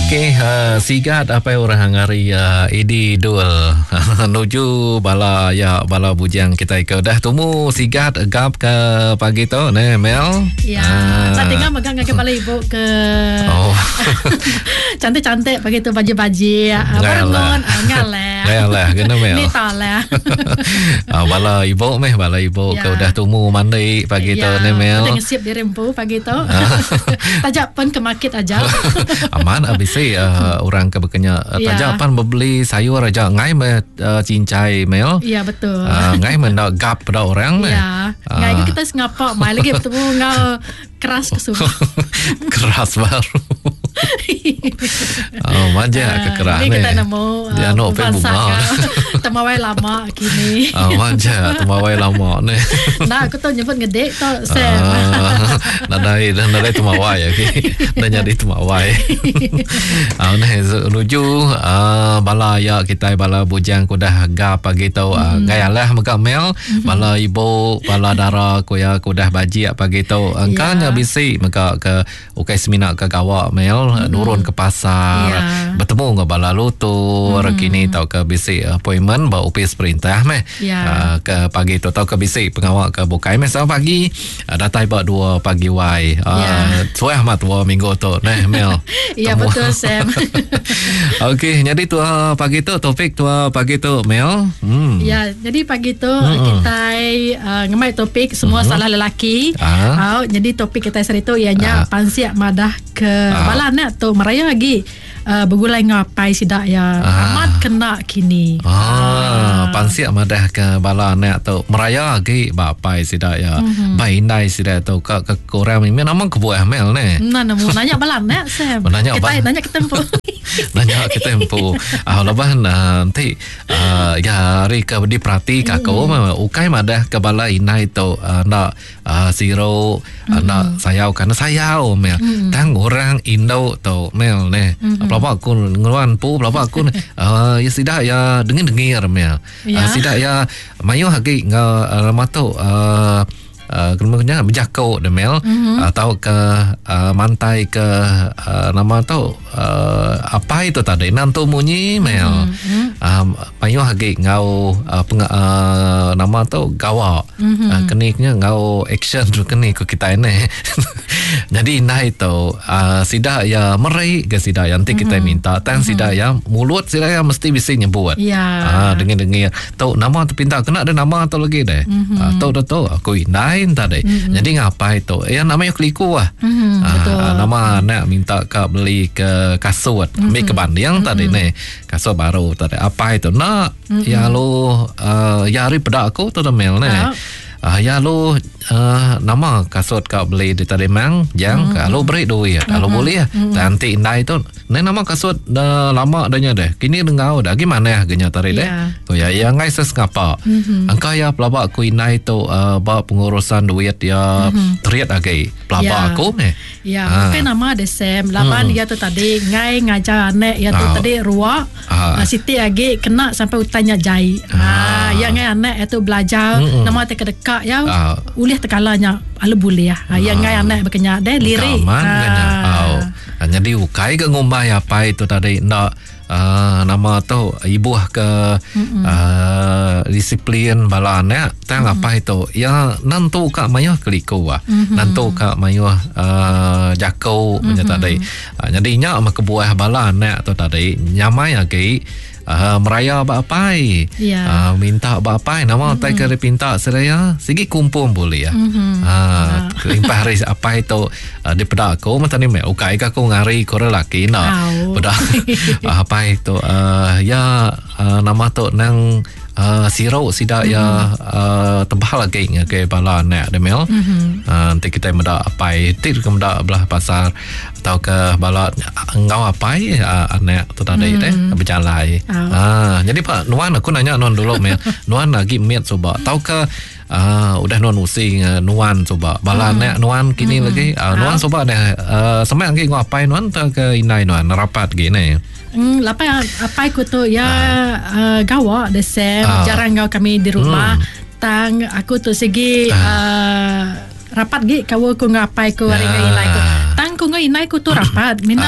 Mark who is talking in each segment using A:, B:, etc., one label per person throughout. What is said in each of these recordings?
A: Okey, sigat apa orang hari Idi Dul menuju bala bujang kita ke dah temu sigat gap ke pagi tu ne Mel.
B: Ya, tak tinggal megang ke kepala ibu ke. Oh. Cantik-cantik pagi tu baju-baju barengan ngalah.
A: Ngalah kena Mel.
B: Ni talah.
A: Bala ibu ke dah temu mandi pagi tu ne Mel.
B: Kita ngesip di rempu pagi tu. Tajak pun ke market aja.
A: Aman habis orang ke bekenya tajak pan beli sayur aja ngai cincai Mel.
B: Ya betul.
A: Ngai nak gap pada orang ne.
B: Ya. Ngai kita ngapa mai lagi bertemu ngau keras kesuka.
A: Keras baru. Manja kekeras ni.
B: Kita nemu
A: dia nak bunga.
B: Temawai lama kini.
A: Manja temawai lama ni.
B: Nah, aku tu nyebut ngedek tu Sam.
A: Nadai temawai okey. Dah jadi temawai. Ni menuju bala ya kita bala bujang ku dah gap pagi tu gayalah maka Mel bala ibu bala dara ku ya ku dah baji pagi tu angkanya bisi maka ke ukai seminar ke gawak Mel turun ke pasar bertemu dengan bala lutur kini tau ke bisi appointment ba opis perintah ke pagi tu tau ke bisi pengawal ke bukai masa pagi datai ba 2 pagi wai suai amat 2 minggu tu nah Mel.
B: Ya betul Sam.
A: Okey, jadi tu pagi tu topik tu pagi tu Mel.
B: Ya, jadi pagi tu kita ngemai topik semua salah lelaki. Jadi topik kita hari tu ianya pansiak madah ke balana tu meraya lagi bergulai ngapai sidak ya amat kena kini.
A: Pansiak madah ke balana tu meraya lagi bapai sidak ya baindai sidak tu ke korang ni memang kebuah Mel ni.
B: Nanya balana Sam. Nanya ke tempo.
A: Nanya ke tempo. Lepas nanti hari ke diperhati kakau ukai madah ke bala inai tu nak siro nak sayau karena sayau Mel. Tang orang Indo tu Mel ni. Pelapa aku ngeluan pu pelapa aku ya sidak ya dengir Mel. Sidak ya mayu hagi ngah tu kemudian berjakau Mel atau ke mantai ke nama tu apa itu tadi nantu munyi Mel payu hagi ngau nama tu gawa keniknya ngau action tu kenik kita ini. Jadi nah itu sidak ya merai ke sidak nanti kita minta tan sidak ya mulut sidak ya mesti bisa nyebut dengir tu nama tu pinta kena ada nama tu lagi deh tu aku inain tadi jadi ngapa itu namanya keliku nama nak minta ke beli ke kasut ambil ke banding tadi nih kasut baru tadi apa itu nak ya lu ya hari pada aku tu Mel nih ya lu nama kasut kau beli di tadi mang yang kalau beri duit kalau boleh nanti indai tu ni nama kasut lama adanya deh kini dengau dah gimana ya genya tadi deh ya ngai ses ngapa angka ya pelaba aku indai tu ba pengurusan duit ya teriak lagi pelaba aku
B: kan nama ada Sam lapan dia tu tadi ngai ngajar anak ya tu tadi ruak Siti lagi kena sampai utanya jai yang ngai anak itu belajar nama dekat ya ulih tekalanya ala boleh yang ngai anak berkenyak deh lirik
A: jadi ukai ke ngumbai apa itu tadi nak nama tu ibu ke disiplin bala anak tang apa itu ya nantu ka mayu keliku nantu ka mayu jakau tadi jadi nya mak kebuah bala anak tu tadi nyamai lagi meraya bapai minta bapai nama tai ke pinta seraya segi kumpul boleh limpah hari apa itu di pedak aku macam ni ukai ka aku ngari kore laki nak pedak apa itu ya nama tu nang siro sidak ya tebal lagi ke bala anak Mel nanti kita meda apa itu meda belah pasar atau ke bala ngau apa anak tu tadi deh berjalan jadi Pak Nuan aku nanya Nuan dulu Mel Nuan lagi miat coba tahu ke udah Nuan using Nuan coba bala anak Nuan kini lagi Nuan coba deh semak lagi ngapain Nuan tak ke inai Nuan rapat gini
B: apa aku tu ya gawa the same jarang gawa kami di rumah tang aku tu segi rapat gi kau ngapai ko ringai inai ko tang ko ngai inai ko tu rapat mina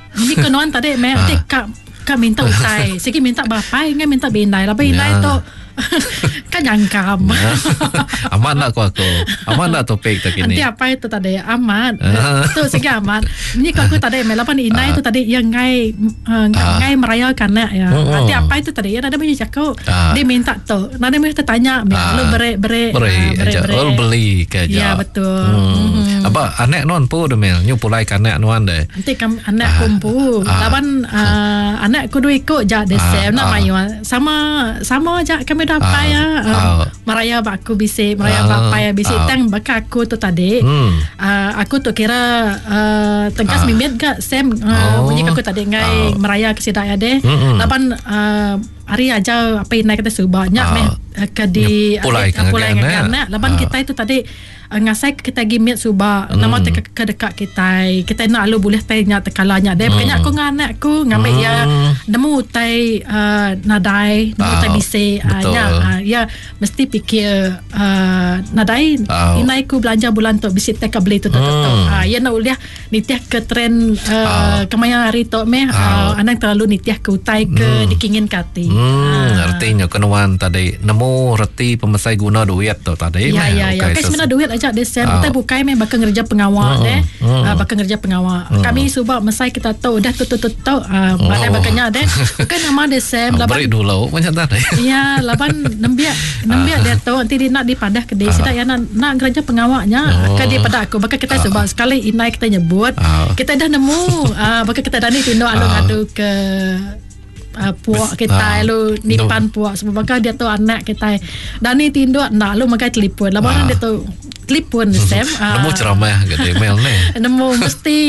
B: Ini kenuan tadi nanti kak minta utai. Segi minta bapai, ngai minta bindai. Lah bindai tu kan jangkam.
A: Amat nak aku. Amat nak topik tak ini.
B: Nanti apa itu tadi amat. Tu segi amat. Ini aku tadi melapan inai itu tadi yang ngai merayakan ya. Nanti apa itu tadi? Ya ada banyak cakap. Dia minta tu. Nanti mereka tanya, lu beri
A: beli ke je.
B: Ya betul.
A: Apa anak non pun demel. Nyu pulai kanak non deh.
B: Nanti anak kumpu. Lawan anak kudu ikut je Desem nak mayu. Sama je kami dapat meraya aku bisik meraya bapa ya bisik tang baka aku tu tadi aku tu kira tegas mimit ke Sam bunyi aku tadi ngai meraya ke sidai ade lapan hari aja apa yang kita banyak ke di pulai dengan lapan kita itu tadi ngasai kita gimit subak nama ke dekat kita nak alu boleh tanya tekalanya dia makanya aku nganak aku ngambil ya nemu tai nadai nemu tai bisik ya mesti fikir nadai inai ku belanja bulan tu bisik tak beli tu ya nak uliah nitiah ke trend kemaya hari tu anak terlalu nitiah ke utai ke dikingin kati
A: artinya kenuan tadi nemu reti pemesai guna duit tu tadi
B: ya kan sebenarnya duit aja Desem kita bukai bakal ngerja pengawal bakal ngerja pengawal kami subak mesai kita tahu dah tu balai bakalnya bukan nama Desem
A: beri dulu macam tadi
B: ya laban nembiak dia tahu nanti dia nak dipadah ke dia sidak ya nak ngerja pengawalnya ke dia pada aku bakal kita subak sekali inai kita nyebut kita dah nemu bakal kita dah ni tindak adu ke puak kita lu nipan puak sebab dia tu anak kita dan ni tindak nak lu makai telefon lawan dia tu telefon Sam
A: nemu ceramah ke email ni
B: nemu mesti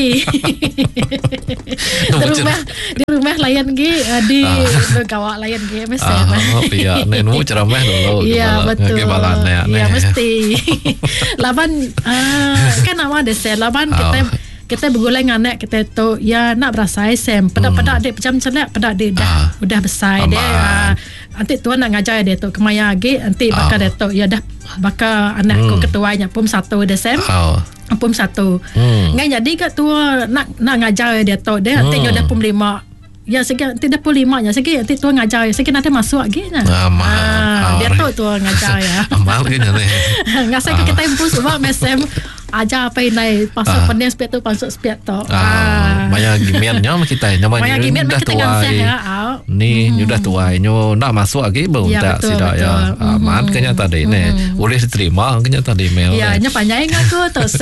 B: di rumah layan ge di kawak layan ge mesti
A: ya nemu ceramah dulu
B: ya betul ya mesti lawan kan nama desa lawan kita bergulai dengan anak kita tu ya nak berasai Sam pada adik macam celak pada adik udah besar dia nanti tuan nak ngajar dia tu kemaya lagi nanti bakal dia tu ya dah bakal anakku ketuanya pum 1 Desem pum 1 ngai jadi kat tua nak ngajar dia tu dia nanti dah pum 5 ya segi nanti dah pum 5 nya segi nanti tua ngajar segi nanti masuk lagi nya dia tu ngajar ya
A: amal ke ni
B: ngasai kita impus sebab mesem aja apa ini pasal pening spiat tu pasal spiat tu
A: maya gimiannya kita namanya dah tuai ni sudah tuai nyo nak masuk lagi baru tak sidak ya aman kenya tadi ni boleh diterima kenya tadi email
B: ya nya panjang aku tu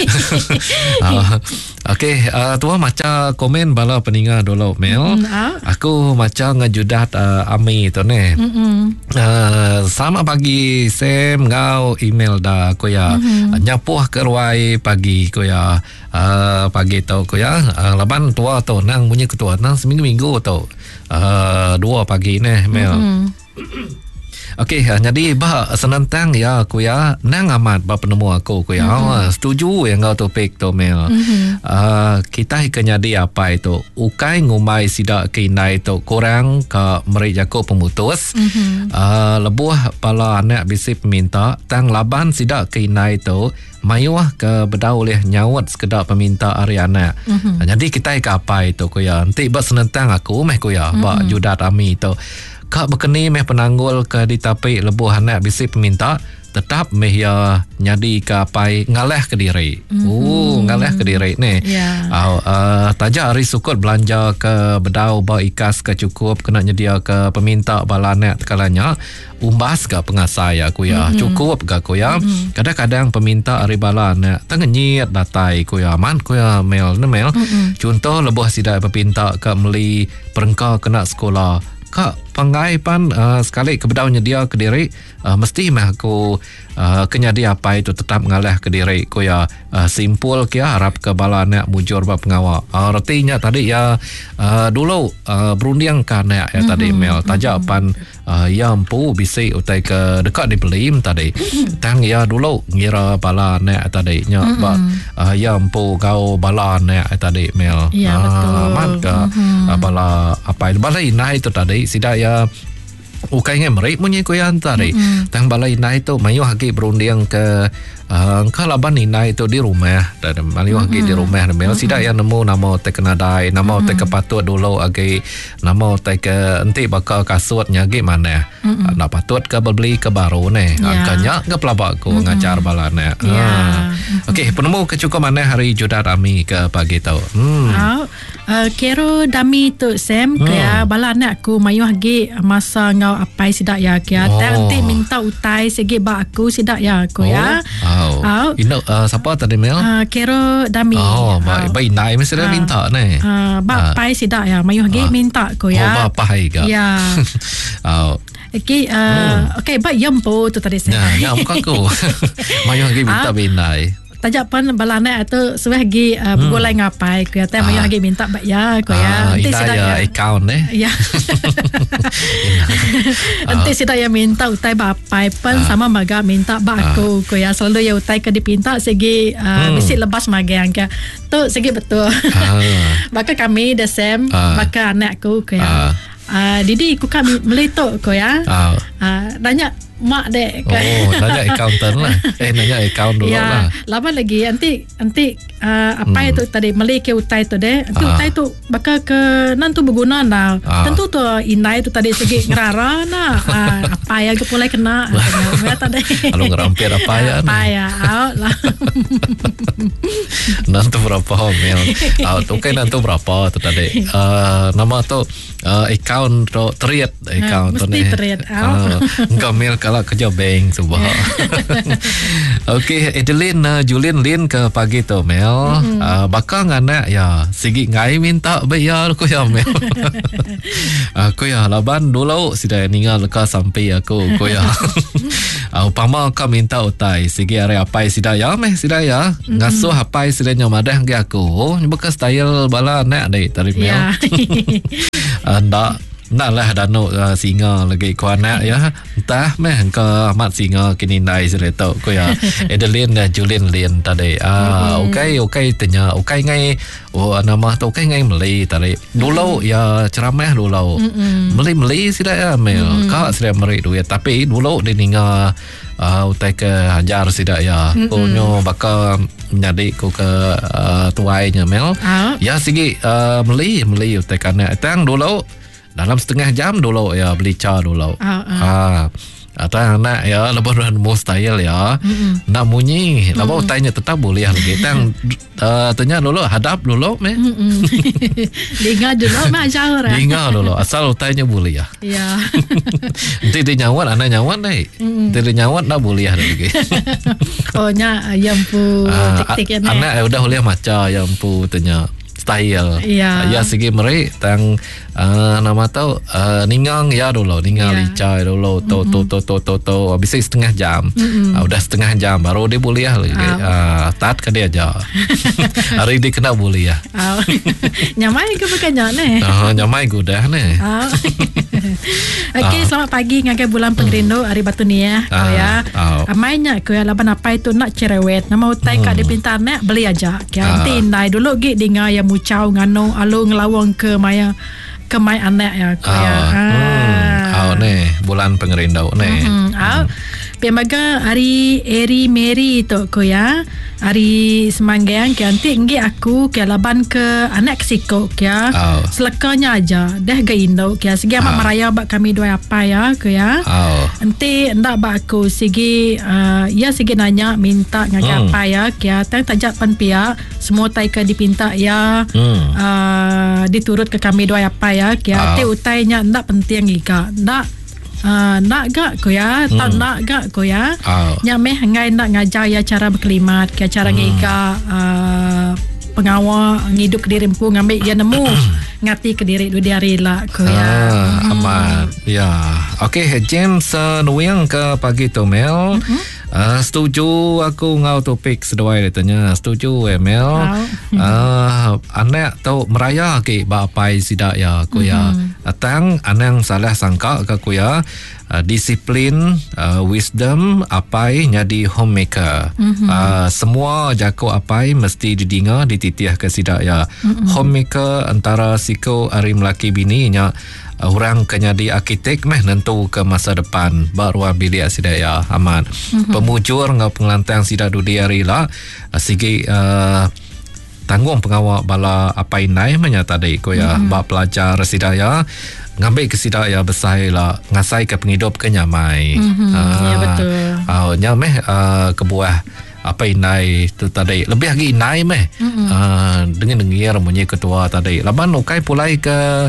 A: okey tua macam komen bala peninga dulu mail aku macam ngajudat ami tu ni sama pagi Sam ngau email dah aku ya nyapuh ke pagi ko ya pagi tau ko ya laban tua tau nang bunyi ketua nang seminggu tau 2 pagi ni mel okey jadi bah senantang ya aku ya nang amat ba penemu aku ya setuju yang kau topik tu mel kita ikanya dia apa itu ukai ngumai sidak kinai tu kurang ke mereka ko pemutus lebuh pala anak bisip minta tang laban sidak kinai tu mayuah ke bedau oleh nyawat sekedar peminta Ariana. Jadi kita ke apa itu ko ya nanti ba senantang aku meh ko ya ba judat ami tu kak berkeni meh penanggul ke ditapi lebuh anak bisi peminta tetap meh ya nyadi ke apa ngaleh ke diri ngaleh ke diri ni taja hari sukut belanja ke bedau ba ikas ke cukup kena nyedia ke peminta balanek tekalanya umbas ke pengasai aku ya cukup ke aku ya kadang-kadang peminta hari balanek tengenyit datai aku ya man aku ya mail contoh lebuh sidai peminta ke meli perengka kena sekolah kak pangai pan sekali kebedaunya dia ke diri mesti mah aku kenya dia apa itu tetap ngalah ke diri ko ya simpul ke harap ke bala anak mujur ba pengawa artinya tadi ya dulu berunding kan ya tadi email taja pan ya ampu bisi utai ke dekat di belim tadi tang ya dulu ngira bala anak tadi nya ba ya ampu kau bala anak tadi email
B: ya betul
A: man ke bala apa bala inai itu tadi sida ya ukai ngai merik munyi ko ya antari. Tang balai inai tu mayu hagi berunding ke kalaban inai tu di rumah dan mayu hagi di rumah mel sida ya nemu nama te kenadai, nama te kepatut dulu agi nama te ke enti bakal kasut nyagi mana. Nak patut ke beli ke baru ne. Angkanya ke pelabak ko ngajar balane. Okey, penemu kecukup mana hari Judat Ami ke pagi tu.
B: Kero dami tu Sam kaya balane aku mayu hagi masa ngau apai sidak ya kaya nanti minta utai segi ba aku sidak ya aku ya.
A: Ino siapa tadi Mel?
B: Kero dami.
A: Ba inai mesti dah minta ne.
B: Ba apai sidak ya mayu hagi minta ko ya.
A: Ba apai ke?
B: Ya. Okey, ba yampo tu tadi saya.
A: Ya, muka aku. Mayu hagi minta binai.
B: Tajak pun balane atau sudah lagi bergolai ngapai ko ya teh mayu hagi minta ba ya ko ya.
A: Nanti sidak ya account ne.
B: Ya. Nanti sidak ya minta utai ba apai pun sama maga minta ba aku ko ya selalu ya utai ke dipinta segi mesti lepas magang ke. Tu segi betul. Maka kami the same maka anak aku ko ya. Didi ku kami meletok ko ya. Nanya mak dek.
A: Nanya accountant lah. Nanya account dulu lah.
B: Lama lagi nanti apa itu tadi meli ke utai tu deh. Nanti utai tu bakal ke nanti berguna dah. Tentu tu inai tu tadi segi ngerara nah. Apa ya ke pulai kena. Tadi.
A: Kalau ngerampir apa ya?
B: Apa ya? Lah.
A: Nanti berapa Mel? Tu kan nanti berapa tu tadi. Nama tu account tu trade account tu
B: ni. Mesti trade.
A: Engkau Mel kalau kerja bank subah. Okey, Adeline Julin Lin ke pagi tu Mel. Bakal ngana ya sigi ngai minta bayar ko ya Mel. Aku ya laban dulu sudah ninggal ka sampai aku ko ya. Upama ka minta utai sigi are apai sida ya meh sida ya. Ngasuh apai sida nyomadah ke aku. Bekas style bala nak dei tadi Mel. Nak lah dano singa lagi ko anak ya. Entah meh ke amat singa kini nai sereto ko ya. Adeline Julin Lin tadi. Okey tanya okey ngai nama tu okey ngai meli tadi. Dulu ya ceramah dulu. Meli sida ya Mel. Ka sida meri duit tapi dulu di ninga utai ke hajar sida ya. Konyo bakal menjadi ko ke tuainya Mel. Ya sigi meli utai kana tang dulu dalam setengah jam dulu ya beli ca dulu. Atau anak ya lebaran mustahil ya. Nak munyi, lepas tanya tetap boleh lagi. Tang tanya dulu hadap dulu meh.
B: Dengar dulu mak jauh lah.
A: Dengar dulu asal tanya boleh ya.
B: Ya.
A: Nanti dia nyawat anak nyawat deh. Nanti dia nyawat nak boleh lagi.
B: Oh nya yang pu tik-tik ya.
A: Anak udah boleh maca yang pu tanya style. Ya segi meri tang nama tahu ningang ya dulu ningang lica dulu to habis setengah jam. Udah setengah jam baru dia boleh lagi. Tat ke dia aja. Hari dia kena boleh ya.
B: Nyamai ke bukannya ne?
A: Nyamai gudah ne.
B: Okey, selamat pagi ngagai bulan pengrindu hari Batu Nia ya. Amainya ke laban apa itu nak cerewet. Nama utai kat di pintar nak beli aja. Nanti indai dulu gig dengar yang mucau ngano alu ngelawang ke mai anak ya ko ya.
A: Ne bulan pengrindu ne.
B: Pemaga hari Eri Mary tu ko ya. Hari semanggang ke nanti ngi aku ke laban ke anak siko ke selekanya aja dah ga Indo ke segi amat maraya bak kami dua apa ya ke ya. Nanti ndak bak aku segi ya segi nanya minta ngaga apa ya ke tang tajak pan pia semua tai ke dipinta ya diturut ke kami dua apa ya ke te utainya ndak penting ika ndak nak gak ko ya tak nak gak ko ya nyameh ngai nak ngajar ya cara berkelimat ke cara ngika pengawal ngidup ke diri empu ngambil ya nemu ngati ke diri dua hari lah ko ya
A: aman ya. Okey James Nuing ke pagi tu Mel. Setuju aku ngau topik sedua dia tanya setuju Mel. Anak tau meraya ke bapai sidak ya aku ya. Atang anang salah sangka ke aku ya. disiplin, wisdom apai nyadi homemaker. Semua jako apai mesti didengar dititiah ke sidak ya. Homemaker antara siko ari melaki bini nya orang kenyadi arkitek meh nentu ke masa depan baru bilik sidak ya aman. Pemujur ngau pengelantang sidak dudiari lah sigi tanggung pengawal bala apa inai menyata dai ko ya ba pelajar sidaya ngambil ke sidaya besai lah ngasai ke penghidup ke nyamai.
B: Ya betul.
A: Nyameh kebuah apa inai tu tadi lebih lagi inai meh dengan dengar munyi ketua tadi laban ukai pulai ke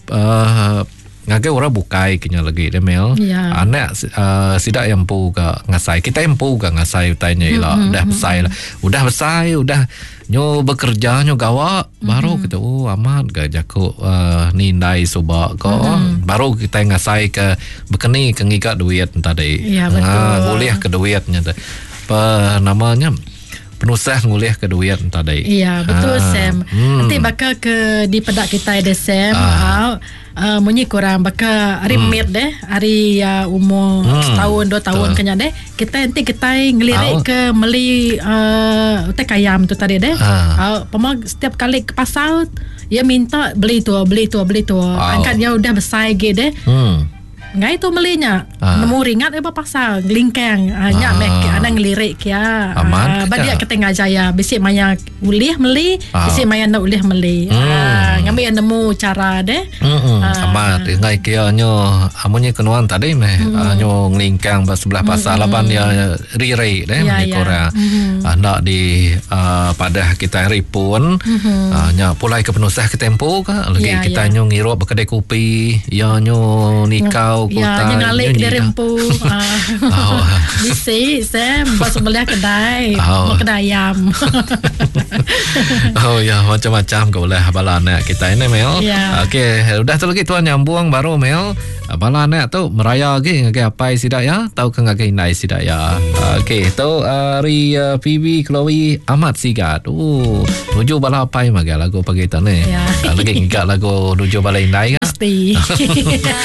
A: ngagai orang bukai kenya lagi demel anak sidak yang pu ke ngasai kita yang pu ke ngasai utainya lah udah besai udah nyo bekerja nyo gawa baru kita amat ke jaku nindai subak ko baru kita ngasai ke bekeni ke ngikat duit tadi boleh ke duitnya apa namanya penusah ngulih ke duit tadi.
B: Iya betul Sam. Nanti bakal ke di pedak kita ada Sam. Munyi kurang bakal hari mid deh, hari umur setahun 2 tahun kenya deh. Kita nanti kita ngelirik ke meli utek ayam tu tadi deh. Pemang setiap kali ke pasar dia minta beli tu. Angkat dia udah besar gitu deh. Ngai tu melinya nemu ringat apa pasal gelingkang nya mek ana ngelirik ya badia ketengah jaya bisik maya ulih meli bisik maya nak ulih meli ngambil nemu cara deh
A: amat ngai kia nyo amunnya kenuan tadi meh nyo ngelingkang sebelah pasal laban dia riri deh menyekora nak di pada kita ripun nya pulai ke penusah ke tempo ka lagi kita nyo ngirup berkedai kopi ya nyo nikau
B: ya nyalik dari rempu bisi Sam pas melihat kedai mau kedai ayam
A: ya macam-macam kau boleh bala anak kita ini Mel. Okey udah tu lagi tuan nyambung baru Mel bala anak tu meraya lagi ngagai apa sidak ya tahu ke ngagai nai sidak ya. Okey tu hari PB Chloe amat sigat nuju bala apa magal lagu pagi tu ni lagi ngigak lagu nuju bala nai
B: pasti